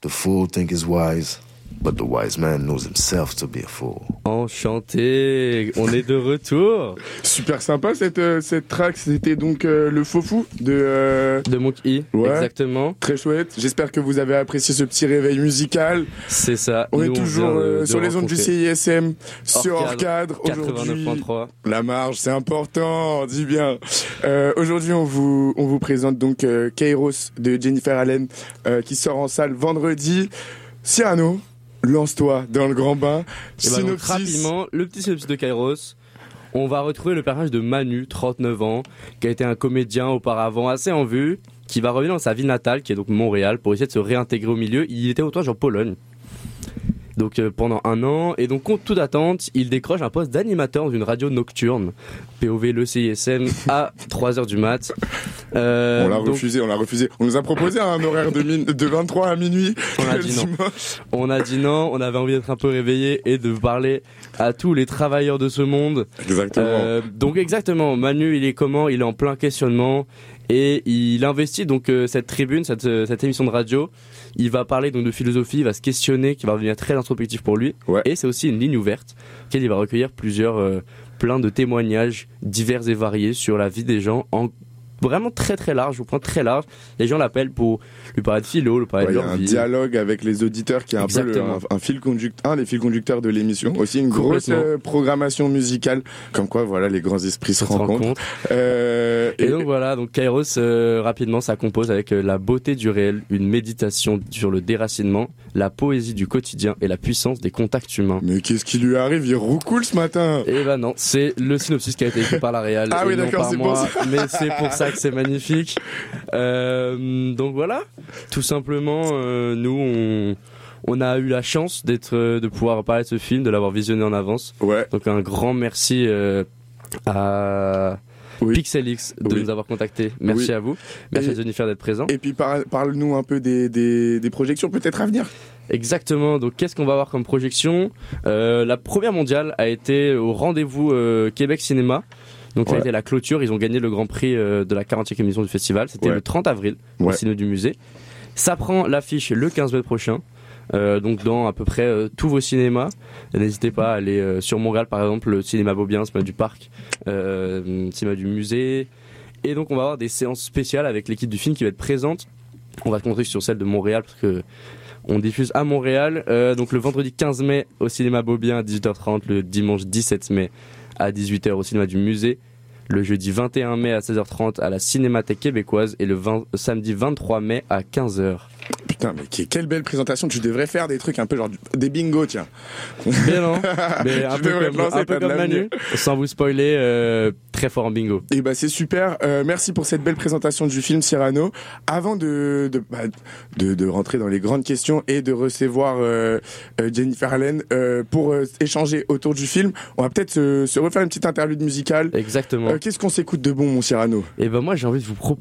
The fool think he's wise, but the wise man knows himself to be a fool. Enchanté, on est de retour. Super sympa cette track, c'était donc le faux fou de Monkey, ouais, exactement. Très chouette, j'espère que vous avez apprécié ce petit réveil musical. C'est ça. On est toujours sur les ondes du CISM, sur Hors Cadre. 89.3. La marge, c'est important, dis bien. Aujourd'hui, on vous présente donc Kairos de Jennifer Allen qui sort en salle vendredi. Cyrano, lance-toi dans le grand bain. Et bah donc, rapidement, le petit synopsis de Kairos. On va retrouver le personnage de Manu, 39 ans, qui a été un comédien auparavant assez en vue, qui va revenir dans sa ville natale, qui est donc Montréal, pour essayer de se réintégrer au milieu. Il était au tournage en Pologne. Donc pendant 1 an, et donc contre toute attente, il décroche un poste d'animateur dans une radio nocturne, POV le CISM, à 3h du mat. On l'a refusé. On nous a proposé un horaire de 23 à minuit. On a dit non, on avait envie d'être un peu réveillé et de parler à tous les travailleurs de ce monde. Exactement. Donc exactement, Manu, il est comment ? Il est en plein questionnement. Et il investit donc cette tribune, cette émission de radio. Il va parler donc de philosophie, il va se questionner, qui va devenir très introspectif pour lui. Ouais. Et c'est aussi une ligne ouverte, auquel il va recueillir plein de témoignages divers et variés sur la vie des gens en vraiment très très large, au point très large. Les gens l'appellent pour lui parler de philo, lui parler de leur vie. Il y a un dialogue avec les auditeurs qui est un peu un des fils conducteurs de l'émission. Aussi une grosse programmation musicale, comme quoi voilà les grands esprits se rencontrent. Et donc voilà, donc Kairos rapidement ça compose avec la beauté du réel, une méditation sur le déracinement, la poésie du quotidien et la puissance des contacts humains. Mais qu'est-ce qui lui arrive ? Il roucoule ce matin. Eh ben non, c'est le synopsis qui a été écrit par la réal. Ah oui d'accord, c'est pour ça. Mais c'est pour ça que c'est magnifique. Donc voilà, tout simplement, nous on a eu la chance de pouvoir parler de ce film, de l'avoir visionné en avance. Ouais. Donc un grand merci à Pixelix de nous avoir contactés. Merci à vous. Merci à Jennifer d'être présent. Et puis parle-nous un peu des projections peut-être à venir. Exactement, donc qu'est-ce qu'on va avoir comme projection ? La première mondiale a été au rendez-vous Québec Cinéma. Donc ça a été la clôture, ils ont gagné le grand prix de la 40e édition du festival. C'était le 30 avril au ciné du musée. Ça prend l'affiche le 15 mai prochain. Donc dans à peu près tous vos cinémas. N'hésitez pas à aller sur Montréal par exemple, le cinéma Beaubien, le cinéma du parc, le cinéma du musée. Et donc on va avoir des séances spéciales avec l'équipe du film qui va être présente. On va se concentrer sur celle de Montréal parce que on diffuse à Montréal. Donc le vendredi 15 mai au cinéma Beaubien à 18h30, le dimanche 17 mai à 18h au cinéma du musée, le jeudi 21 mai à 16h30 à la Cinémathèque québécoise et le samedi 23 mai à 15h. Putain, mais quelle belle présentation. Tu devrais faire des trucs un peu genre des bingos, tiens. Mais non, mais un peu comme Manu, sans vous spoiler, très fort en bingo. Et bah c'est super. Merci pour cette belle présentation du film Cyrano. Avant de rentrer dans les grandes questions et de recevoir Jennifer Allen pour échanger autour du film, on va peut-être se refaire une petite interlude musicale. Exactement. Qu'est-ce qu'on s'écoute de bon, mon Cyrano ? Et ben moi j'ai envie de vous proposer